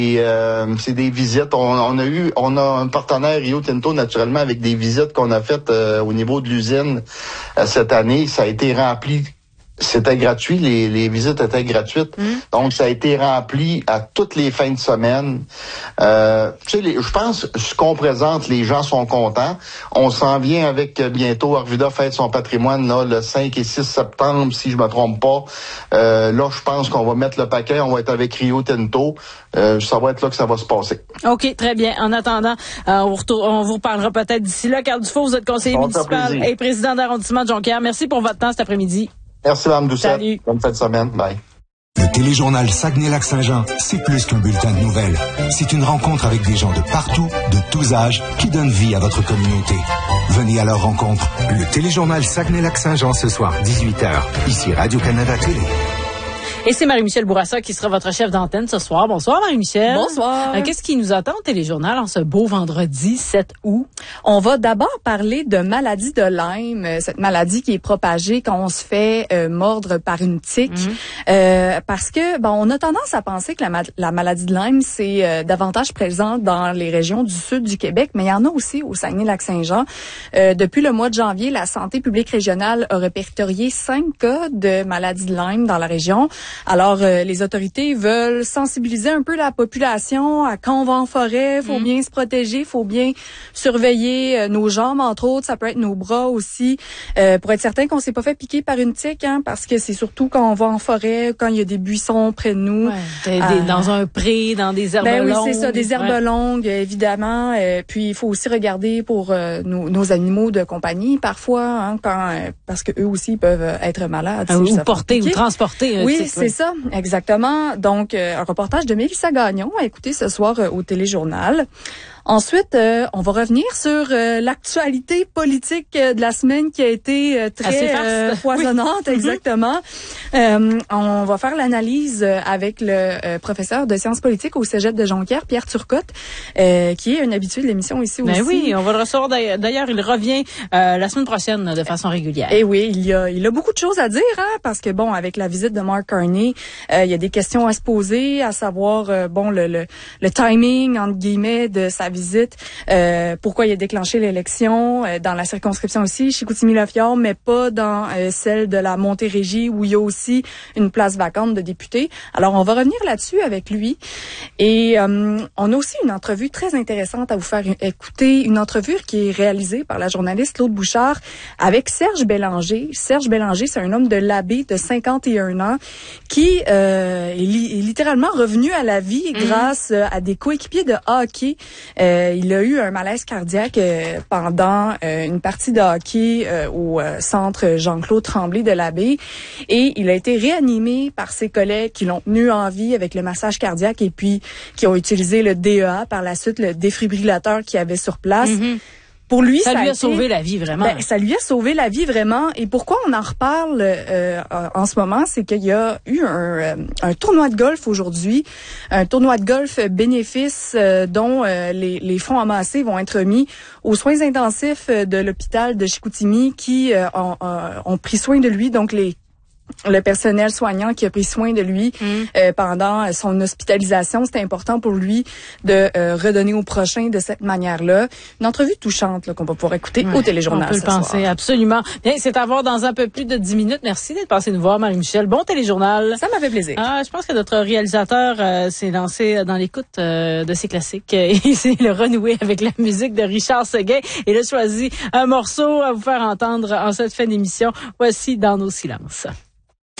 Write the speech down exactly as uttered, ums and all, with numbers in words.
Et euh, c'est des visites. On, on a eu, on a un partenaire Rio Tinto naturellement avec des visites qu'on a faites euh, au niveau de l'usine euh, cette année. Ça a été rempli. C'était gratuit, les, les visites étaient gratuites. Mmh. Donc, ça a été rempli à toutes les fins de semaine. Euh, tu sais, les, je pense, ce qu'on présente, les gens sont contents. On s'en vient avec bientôt, Arvida fête son patrimoine, là, le cinq et six septembre, si je me trompe pas. Euh, là, je pense qu'on va mettre le paquet, on va être avec Rio Tinto. Euh, ça va être là que ça va se passer. OK, très bien. En attendant, euh, on, retourne, on vous reparlera peut-être d'ici là. Carl Dufault, vous êtes conseiller municipal et président d'arrondissement de Jonquière. Merci pour votre temps cet après-midi. Merci, Mme Doucette. Salut. Bonne fin de semaine. Bye. Le téléjournal Saguenay-Lac-Saint-Jean, c'est plus qu'un bulletin de nouvelles. C'est une rencontre avec des gens de partout, de tous âges, qui donnent vie à votre communauté. Venez à leur rencontre. Le téléjournal Saguenay-Lac-Saint-Jean ce soir, dix-huit heures. Ici Radio-Canada Télé. Et c'est Marie-Michel Bourassa qui sera votre chef d'antenne ce soir. Bonsoir Marie-Michel. Bonsoir. Euh, qu'est-ce qui nous attend au téléjournal en ce beau vendredi sept août? On va d'abord parler de maladie de Lyme, cette maladie qui est propagée quand on se fait euh, mordre par une tique. Mm-hmm. Euh, parce que bon, on a tendance à penser que la, ma- la maladie de Lyme, c'est euh, davantage présent dans les régions du sud du Québec, mais il y en a aussi au Saguenay-Lac-Saint-Jean. Euh, depuis le mois de janvier, la santé publique régionale a répertorié cinq cas de maladie de Lyme dans la région. Alors, euh, les autorités veulent sensibiliser un peu la population à quand on va en forêt, il faut mmh. bien se protéger, il faut bien surveiller euh, nos jambes, entre autres, ça peut être nos bras aussi, euh, pour être certain qu'on s'est pas fait piquer par une tique, hein, parce que c'est surtout quand on va en forêt, quand il y a des buissons près de nous. Ouais, des, euh, dans un pré, dans des herbes ben longues. Oui, c'est ça, des herbes ouais. longues, évidemment. Euh, puis, il faut aussi regarder pour euh, nos, nos animaux de compagnie, parfois, hein, quand, euh, parce que eux aussi peuvent être malades. Ah, si ou porter ou transporter. Oui, c'est ça, exactement. Donc, euh, un reportage de Mélissa Gagnon à écouter ce soir euh, au téléjournal. Ensuite, euh, on va revenir sur euh, l'actualité politique euh, de la semaine qui a été euh, très euh, foisonnante, oui. exactement. euh, on va faire l'analyse avec le euh, professeur de sciences politiques au Cégep de Jonquière, Pierre Turcotte, euh, qui est un habitué de l'émission ici ben aussi. Oui, on va le recevoir. D'ailleurs, il revient euh, la semaine prochaine de façon régulière. Et oui, il y a, il a beaucoup de choses à dire, hein, parce que bon, avec la visite de Mark Carney, euh, il y a des questions à se poser, à savoir euh, bon le, le le timing entre guillemets de sa visite, euh, pourquoi il a déclenché l'élection euh, dans la circonscription aussi, Chicoutimi-Le-Fjord, mais pas dans euh, celle de la Montérégie où il y a aussi une place vacante de député. Alors, on va revenir là-dessus avec lui. Et euh, on a aussi une entrevue très intéressante à vous faire écouter, une entrevue qui est réalisée par la journaliste Claude Bouchard avec Serge Bélanger. Serge Bélanger, c'est un homme de l'Abbé de cinquante et un ans qui euh, est, li- est littéralement revenu à la vie mm-hmm. grâce euh, à des coéquipiers de hockey. Euh, il a eu un malaise cardiaque euh, pendant euh, une partie de hockey euh, au euh, centre Jean-Claude Tremblay de l'Abbé et il a été réanimé par ses collègues qui l'ont tenu en vie avec le massage cardiaque et puis qui ont utilisé le D E A par la suite, le défibrillateur qu'il y avait sur place. Mm-hmm. Pour lui, ça, ça lui a, a sauvé été, la vie vraiment. Ben, ça lui a sauvé la vie vraiment. Et pourquoi on en reparle euh, en ce moment, c'est qu'il y a eu un, un tournoi de golf aujourd'hui, un tournoi de golf bénéfice euh, dont euh, les, les fonds amassés vont être mis aux soins intensifs de l'hôpital de Chicoutimi qui euh, ont, ont pris soin de lui. Donc les le personnel soignant qui a pris soin de lui mm. euh, pendant son hospitalisation. C'était important pour lui de euh, redonner au prochain de cette manière-là. Une entrevue touchante là, qu'on va pouvoir écouter ouais, au téléjournal. On peut ce le penser, soir. Absolument. Bien, c'est à voir dans un peu plus de dix minutes. Merci d'être passé nous voir, Marie-Michel. Bon téléjournal. Ça m'a fait plaisir. Ah, je pense que notre réalisateur euh, s'est lancé dans l'écoute euh, de ses classiques et il s'est le renoué avec la musique de Richard Seguin. Il a choisi un morceau à vous faire entendre en cette fin d'émission. Voici Dans nos silences.